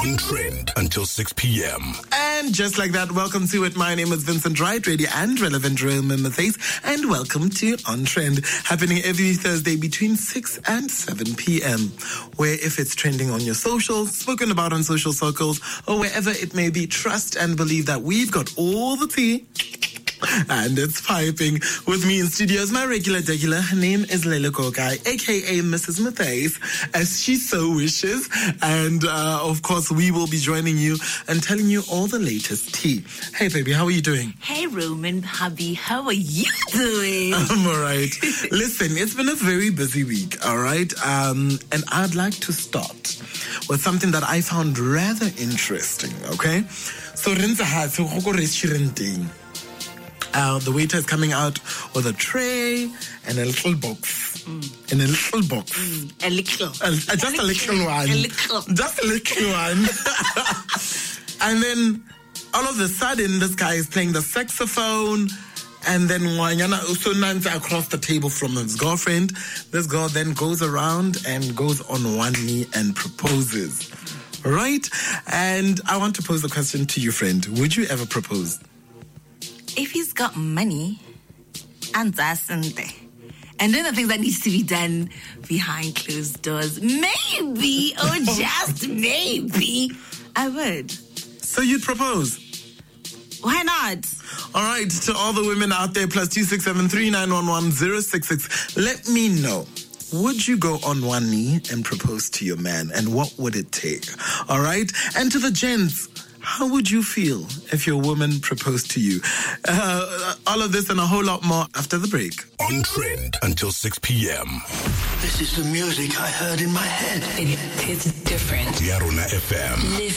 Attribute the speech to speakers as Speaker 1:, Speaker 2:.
Speaker 1: On Trend until 6 p.m.
Speaker 2: And just like that, welcome to it. My name is Vincent Wright, ready and relevant Roman Mathies, and welcome to On Trend, happening every Thursday between 6 and 7 p.m., where if it's trending on your socials, spoken about on social circles, or wherever it may be, trust and believe that we've got all the tea. And it's piping. With me in studio is my regular. Her name is Lele Kokai, aka Mrs. Mathies, as she so wishes. And of course, we will be joining you and telling you all the latest tea. Hey, baby, how are you doing?
Speaker 3: Hey, Roman, hubby, how are you doing?
Speaker 2: I'm all right. Listen, it's been a very busy week, all right? And I'd like to start with something that I found rather interesting, okay? So, the waiter is coming out with a tray and a little box. In a little box.
Speaker 3: A little.
Speaker 2: Just a little one.
Speaker 3: A little.
Speaker 2: Just a little one. And then all of a sudden, this guy is playing the saxophone. And then Wanyana also runs across the table from his girlfriend. This girl then goes around and goes on one knee and proposes. Right? And I want to pose a question to you, friend. Would you ever propose?
Speaker 3: If he's got money, and then the things that needs to be done behind closed doors, maybe, or just maybe, I would.
Speaker 2: So you'd propose?
Speaker 3: Why not?
Speaker 2: All right, to all the women out there, +267 3911 066, let me know. Would you go on one knee and propose to your man, and what would it take? All right, and to the gents, how would you feel if your woman proposed to you? All of this and a whole lot more after the break.
Speaker 1: On Trend until 6 p.m.
Speaker 4: This is the music I heard in my head.
Speaker 5: It's different.
Speaker 1: Yarona FM.